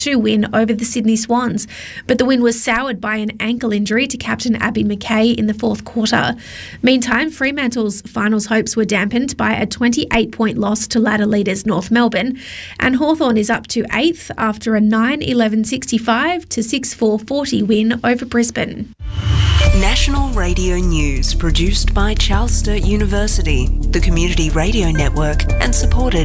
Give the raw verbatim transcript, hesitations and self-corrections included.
two win over the Sydney Swans, but the win was soured by an ankle injury to captain Abby McKay in the fourth quarter. Meantime, Fremantle's finals hopes were dampened by a twenty-eight point loss to ladder leaders North Melbourne, and Hawthorn is up to eighth after a nine eleven sixty-five to six four forty win over Brisbane. National Radio News, produced by Charles Sturt University, the Community Radio Network, and supported